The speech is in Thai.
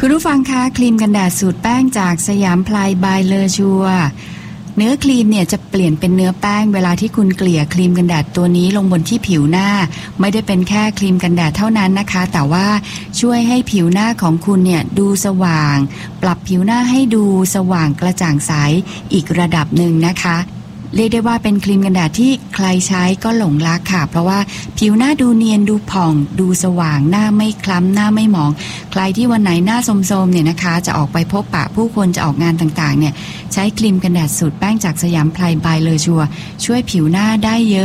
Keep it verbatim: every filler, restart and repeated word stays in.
คุณผู้ฟังคะครีมกันแดดสูตรแป้งจากสยามพลายบายเลอชัวเนื้อครีมเนี่ยจะเปลี่ยนเป็นเนื้อแป้งเวลาที่คุณเกลี่ยครีมกันแดดตัวนี้ลงบนที่ผิวหน้าไม่ได้เป็นแค่ครีมกันแดดเท่านั้นนะคะแต่ว่าช่วยให้ผิวหน้าของคุณเนี่ยดูสว่างปรับผิวหน้าให้ดูสว่างกระจ่างใสอีกระดับหนึ่งนะคะเรียกได้ว่าเป็นครีมกันแดดที่ใครใช้ก็หลงรักค่ะเพราะว่าผิวหน้าดูเนียนดูผ่องดูสว่างหน้าไม่คล้ำหน้าไม่หมองใครที่วันไหนหน้าโทรมๆเนี่ยนะคะจะออกไปพบปะผู้คนจะออกงานต่างๆเนี่ยใช้ครีมกันแดดสูตรแป้งจากสยามพลายบายเลอชัวช่วยผิวหน้าได้เยอะ